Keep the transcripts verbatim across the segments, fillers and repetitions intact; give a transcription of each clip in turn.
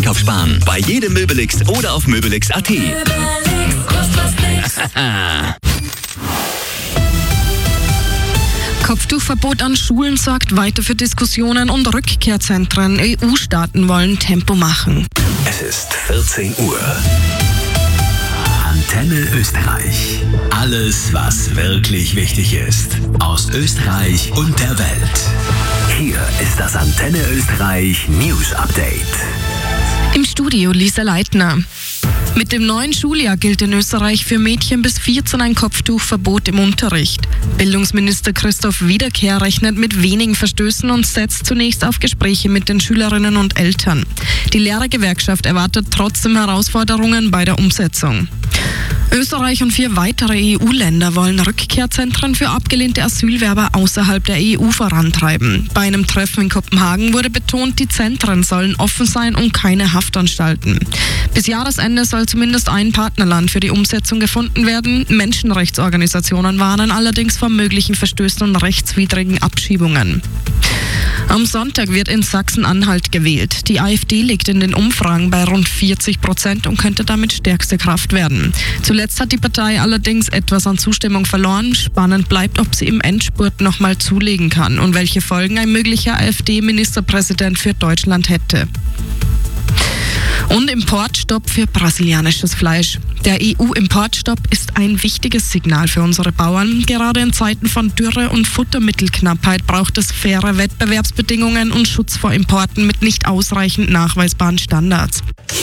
Einkaufssparen. Bei jedem Möbelix oder auf möbelix punkt at. Kopftuchverbot an Schulen sorgt weiter für Diskussionen und Rückkehrzentren. E U-Staaten wollen Tempo machen. Es ist vierzehn Uhr. Antenne Österreich. Alles, was wirklich wichtig ist. Aus Österreich und der Welt. Hier ist das Antenne Österreich News Update. Im Studio Lisa Leitner. Mit dem neuen Schuljahr gilt in Österreich für Mädchen bis vierzehn ein Kopftuchverbot im Unterricht. Bildungsminister Christoph Wiederkehr rechnet mit wenigen Verstößen und setzt zunächst auf Gespräche mit den Schülerinnen und Eltern. Die Lehrergewerkschaft erwartet trotzdem Herausforderungen bei der Umsetzung. Österreich und vier weitere E U-Länder wollen Rückkehrzentren für abgelehnte Asylwerber außerhalb der E U vorantreiben. Bei einem Treffen in Kopenhagen wurde betont, die Zentren sollen offen sein und keine Haftanstalten. Bis Jahresende soll zumindest ein Partnerland für die Umsetzung gefunden werden. Menschenrechtsorganisationen warnen allerdings vor möglichen Verstößen und rechtswidrigen Abschiebungen. Am Sonntag wird in Sachsen-Anhalt gewählt. Die AfD liegt in den Umfragen bei rund vierzig Prozent und könnte damit stärkste Kraft werden. Zuletzt hat die Partei allerdings etwas an Zustimmung verloren. Spannend bleibt, ob sie im Endspurt nochmal zulegen kann und welche Folgen ein möglicher AfD-Ministerpräsident für Deutschland hätte. Und Importstopp für brasilianisches Fleisch. Der E U-Importstopp ist ein wichtiges Signal für unsere Bauern. Gerade in Zeiten von Dürre und Futtermittelknappheit braucht es faire Wettbewerbsbedingungen und Schutz vor Importen mit nicht ausreichend nachweisbaren Standards.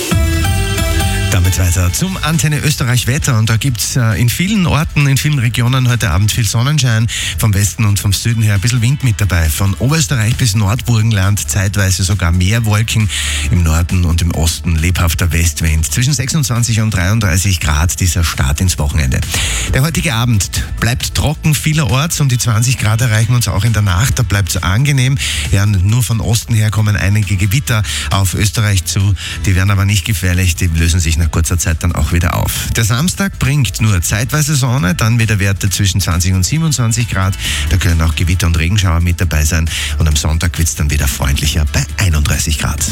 Damit weiter zum Antenne Österreich Wetter. Und da gibt es äh, in vielen Orten, in vielen Regionen heute Abend viel Sonnenschein. Vom Westen und vom Süden her ein bisschen Wind mit dabei. Von Oberösterreich bis Nordburgenland zeitweise sogar mehr Wolken. Im Norden und im Osten lebhafter Westwind. Zwischen sechsundzwanzig und dreiunddreißig Grad dieser Start ins Wochenende. Der heutige Abend bleibt trocken vielerorts. Um die zwanzig Grad erreichen uns auch in der Nacht. Da bleibt es angenehm. Ja, nur von Osten her kommen einige Gewitter auf Österreich zu. Die werden aber nicht gefährlich. Die lösen sich nach kurzer Zeit dann auch wieder auf. Der Samstag bringt nur zeitweise Sonne, dann wieder Werte zwischen zwanzig und siebenundzwanzig Grad. Da können auch Gewitter und Regenschauer mit dabei sein. Und am Sonntag wird es dann wieder freundlicher bei einunddreißig Grad.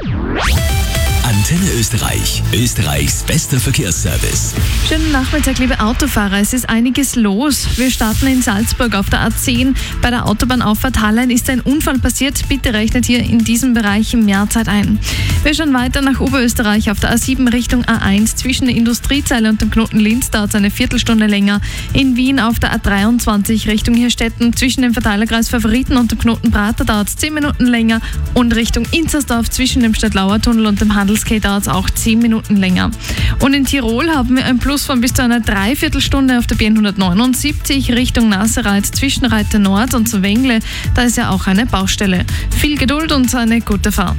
Antenne Österreich. Österreichs bester Verkehrsservice. Schönen Nachmittag, liebe Autofahrer. Es ist einiges los. Wir starten in Salzburg auf der A zehn. Bei der Autobahnauffahrt Hallein ist ein Unfall passiert. Bitte rechnet hier in diesem Bereich mehr Zeit ein. Wir schauen weiter nach Oberösterreich auf der A sieben Richtung A eins. Zwischen der Industriezeile und dem Knoten Linz dauert es eine Viertelstunde länger. In Wien auf der A dreiundzwanzig Richtung Hirstetten. Zwischen dem Verteilerkreis Favoriten und dem Knoten Prater dauert es zehn Minuten länger. Und Richtung Inzersdorf zwischen dem Stadtlauer Tunnel und dem Handels dauert es auch zehn Minuten länger. Und in Tirol haben wir ein Plus von bis zu einer Dreiviertelstunde auf der B hundertneunundsiebzig Richtung Nassereit zwischen Reiter Nord und Wengle. Da ist ja auch eine Baustelle. Viel Geduld und eine gute Fahrt.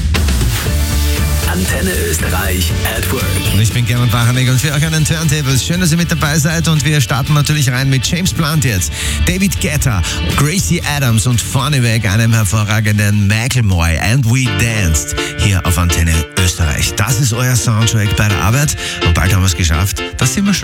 Antenne Österreich at Work. Und ich bin German Bachanek und für euch einen Turntables. Schön, dass ihr mit dabei seid und wir starten natürlich rein mit James Blunt jetzt. David Guetta, Gracie Adams und vorneweg einem hervorragenden Macklemore, And We Danced, hier auf Antenne Österreich. Das ist euer Soundtrack bei der Arbeit und bald haben wir es geschafft. Das sind wir schon.